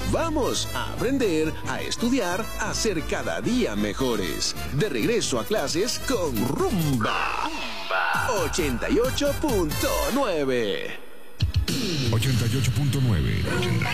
Vamos a aprender, a estudiar, a ser cada día mejores. De regreso a clases con Rumba. 88.9. 88.9.